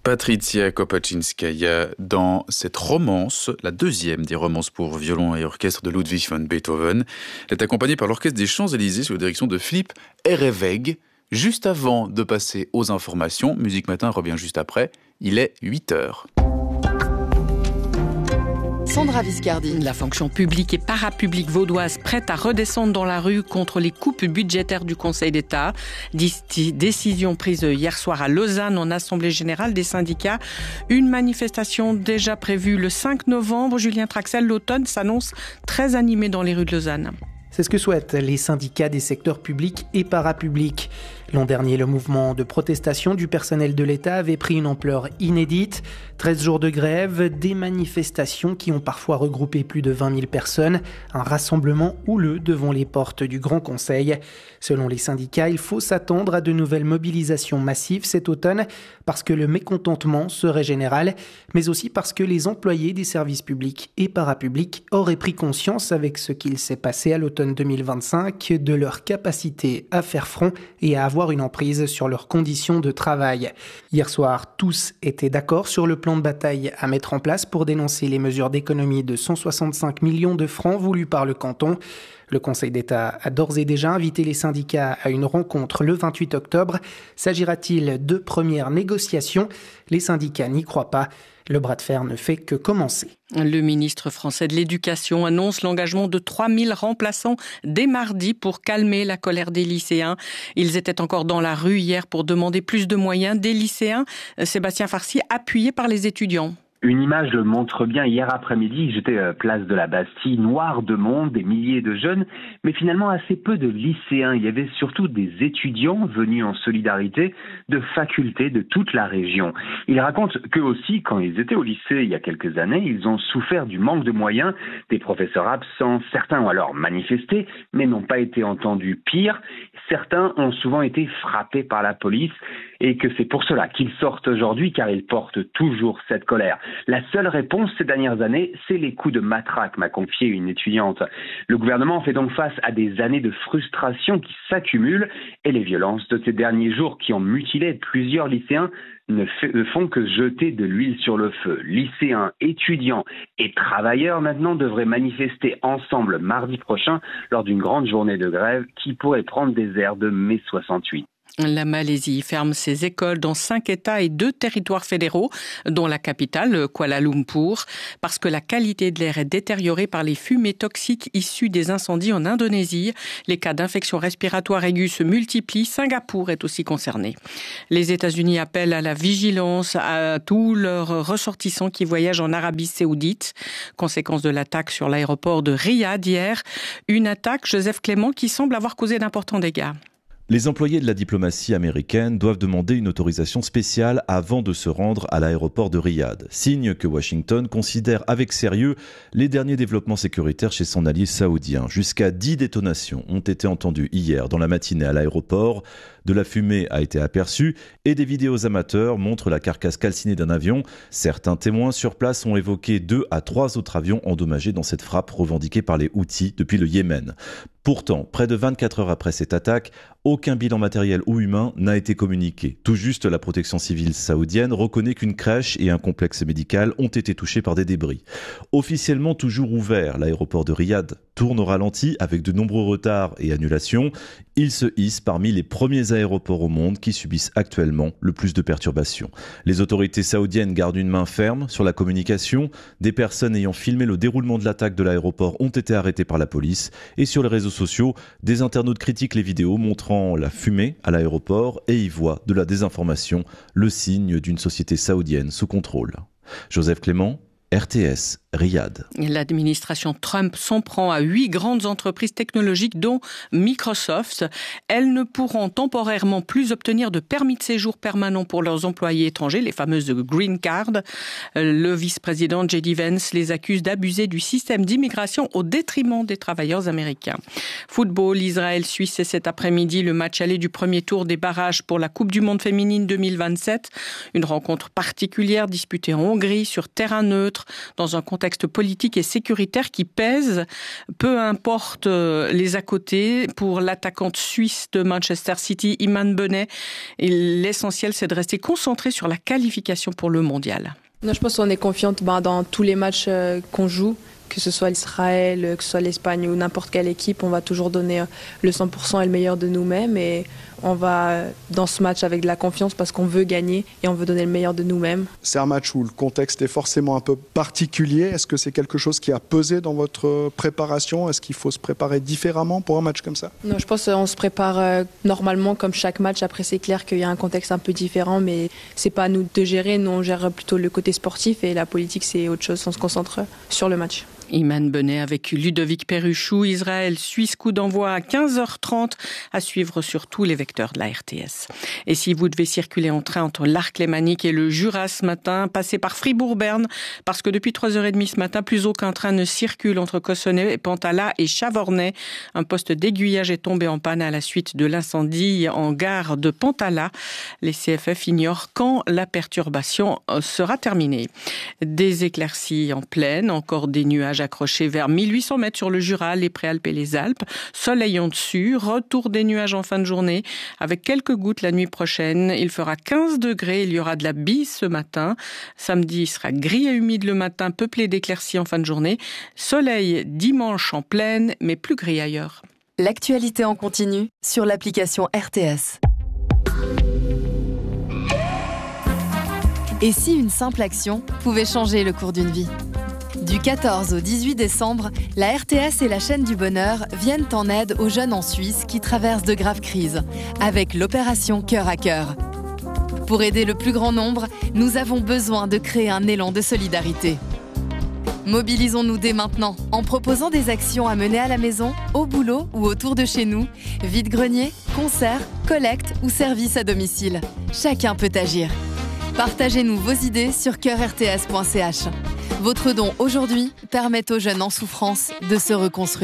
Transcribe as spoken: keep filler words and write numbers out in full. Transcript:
Patricia Kopaczynskaja, dans cette romance, la deuxième des romances pour violon et orchestre de Ludwig van Beethoven, elle est accompagnée par l'Orchestre des Champs-Élysées sous la direction de Philippe Erreweg. Juste avant de passer aux informations, Musique Matin revient juste après, il est huit heures. Sandra Viscardi. La fonction publique et parapublique vaudoise prête à redescendre dans la rue contre les coupes budgétaires du Conseil d'État. Décision prise hier soir à Lausanne en Assemblée Générale des syndicats. Une manifestation déjà prévue le cinq novembre. Julien Traxel, l'automne s'annonce très animé dans les rues de Lausanne. C'est ce que souhaitent les syndicats des secteurs publics et parapublics. L'an dernier, le mouvement de protestation du personnel de l'État avait pris une ampleur inédite. treize jours de grève, des manifestations qui ont parfois regroupé plus de vingt mille personnes, un rassemblement houleux devant les portes du Grand Conseil. Selon les syndicats, il faut s'attendre à de nouvelles mobilisations massives cet automne parce que le mécontentement serait général, mais aussi parce que les employés des services publics et parapublics auraient pris conscience avec ce qu'il s'est passé à l'automne deux mille vingt-cinq de leur capacité à faire front et à avoir une emprise sur leurs conditions de travail. Hier soir, tous étaient d'accord sur le plan de bataille à mettre en place pour dénoncer les mesures d'économie de cent soixante-cinq millions de francs voulues par le canton. Le Conseil d'État a d'ores et déjà invité les syndicats à une rencontre le vingt-huit octobre. S'agira-t-il de premières négociations ? Les syndicats n'y croient pas. Le bras de fer ne fait que commencer. Le ministre français de l'Éducation annonce l'engagement de trois mille remplaçants dès mardi pour calmer la colère des lycéens. Ils étaient encore dans la rue hier pour demander plus de moyens des lycéens. Sébastien Farcy, appuyé par les étudiants. Une image le montre bien. Hier après-midi, j'étais à place de la Bastille, noir de monde, des milliers de jeunes, mais finalement assez peu de lycéens. Il y avait surtout des étudiants venus en solidarité de facultés de toute la région. Ils racontent qu'eux aussi, quand ils étaient au lycée il y a quelques années, ils ont souffert du manque de moyens, des professeurs absents. Certains ont alors manifesté, mais n'ont pas été entendus. Pire, certains ont souvent été frappés par la police et que c'est pour cela qu'ils sortent aujourd'hui, car ils portent toujours cette colère. La seule réponse ces dernières années, c'est les coups de matraque, m'a confié une étudiante. Le gouvernement fait donc face à des années de frustration qui s'accumulent et les violences de ces derniers jours qui ont mutilé plusieurs lycéens ne, fait, ne font que jeter de l'huile sur le feu. Lycéens, étudiants et travailleurs maintenant devraient manifester ensemble mardi prochain lors d'une grande journée de grève qui pourrait prendre des airs de mai soixante-huit. La Malaisie ferme ses écoles dans cinq États et deux territoires fédéraux, dont la capitale, Kuala Lumpur, parce que la qualité de l'air est détériorée par les fumées toxiques issues des incendies en Indonésie. Les cas d'infections respiratoires aiguës se multiplient. Singapour est aussi concerné. Les États-Unis appellent à la vigilance à tous leurs ressortissants qui voyagent en Arabie Saoudite. Conséquence de l'attaque sur l'aéroport de Riyad hier. Une attaque, Joseph Clément, qui semble avoir causé d'importants dégâts. Les employés de la diplomatie américaine doivent demander une autorisation spéciale avant de se rendre à l'aéroport de Riyad. Signe que Washington considère avec sérieux les derniers développements sécuritaires chez son allié saoudien. Jusqu'à dix détonations ont été entendues hier dans la matinée à l'aéroport. De la fumée a été aperçue et des vidéos amateurs montrent la carcasse calcinée d'un avion. Certains témoins sur place ont évoqué deux à trois autres avions endommagés dans cette frappe revendiquée par les Houthis depuis le Yémen. Pourtant, près de vingt-quatre heures après cette attaque, aucun bilan matériel ou humain n'a été communiqué. Tout juste, la protection civile saoudienne reconnaît qu'une crèche et un complexe médical ont été touchés par des débris. Officiellement toujours ouvert, l'aéroport de Riyad tourne au ralenti avec de nombreux retards et annulations. Il se hisse parmi les premiers aéroports au monde qui subissent actuellement le plus de perturbations. Les autorités saoudiennes gardent une main ferme sur la communication. Des personnes ayant filmé le déroulement de l'attaque de l'aéroport ont été arrêtées par la police. Et sur les réseaux sociaux, des internautes critiquent les vidéos montrant la fumée à l'aéroport et y voient de la désinformation, le signe d'une société saoudienne sous contrôle. Joseph Clément, R T S, Riyad. L'administration Trump s'en prend à huit grandes entreprises technologiques, dont Microsoft. Elles ne pourront temporairement plus obtenir de permis de séjour permanent pour leurs employés étrangers, les fameuses Green Card. Le vice-président J D Vance les accuse d'abuser du système d'immigration au détriment des travailleurs américains. Football, Israël-Suisse, c'est cet après-midi le match aller du premier tour des barrages pour la Coupe du Monde féminine deux mille vingt-sept. Une rencontre particulière disputée en Hongrie sur terrain neutre. toujours dans un contexte politique et sécuritaire qui pèse, peu importe les à côté. Pour l'attaquante suisse de Manchester City, Iman Benet, l'essentiel c'est de rester concentré sur la qualification pour le mondial. Non, je pense qu'on est confiante ben, dans tous les matchs euh, qu'on joue, que ce soit l'Israël, que ce soit l'Espagne ou n'importe quelle équipe, on va toujours donner le cent pour cent et le meilleur de nous-mêmes. Et on va dans ce match avec de la confiance parce qu'on veut gagner et on veut donner le meilleur de nous-mêmes. C'est un match où le contexte est forcément un peu particulier. Est-ce que c'est quelque chose qui a pesé dans votre préparation ? Est-ce qu'il faut se préparer différemment pour un match comme ça ? Non, je pense qu'on se prépare euh, normalement comme chaque match. Après, c'est clair qu'il y a un contexte un peu différent, mais c'est pas à nous de gérer. Nous, on gère plutôt le côté sportif et la politique, c'est autre chose. On se concentre sur le match. Iman Benet avec Ludovic Perruchou, Israël, Suisse, coup d'envoi à quinze heures trente, à suivre sur tous les vecteurs de la R T S. Et si vous devez circuler en train entre l'Arc Lémanique et le Jura ce matin, passez par Fribourg-Berne, parce que depuis trois heures trente ce matin, plus aucun train ne circule entre Cossonay, Pantala et Chavornay. Un poste d'aiguillage est tombé en panne à la suite de l'incendie en gare de Pantala. Les C F F ignorent quand la perturbation sera terminée. Des éclaircies en plaine, encore des nuages accrochés vers mille huit cents mètres sur le Jura, les Préalpes et les Alpes. Soleil en dessus, retour des nuages en fin de journée, avec quelques gouttes la nuit prochaine. Il fera quinze degrés, il y aura de la bise ce matin. Samedi, il sera gris et humide le matin, peuplé d'éclaircies en fin de journée. Soleil dimanche en plaine, mais plus gris ailleurs. L'actualité en continu sur l'application R T S. Et si une simple action pouvait changer le cours d'une vie ? Du quatorze au dix-huit décembre, la R T S et la chaîne du bonheur viennent en aide aux jeunes en Suisse qui traversent de graves crises, avec l'opération Cœur à Cœur. Pour aider le plus grand nombre, nous avons besoin de créer un élan de solidarité. Mobilisons-nous dès maintenant en proposant des actions à mener à la maison, au boulot ou autour de chez nous, vide-grenier, concerts, collectes ou services à domicile. Chacun peut agir. Partagez-nous vos idées sur cœur r t s point c h. Votre don aujourd'hui permet aux jeunes en souffrance de se reconstruire.